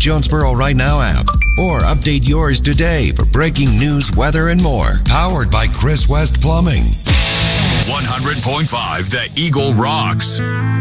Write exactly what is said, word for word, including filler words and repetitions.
Jonesboro Right Now app or update yours today for breaking news, weather, and more. Powered by Chris West Plumbing. one hundred point five The Eagle rocks.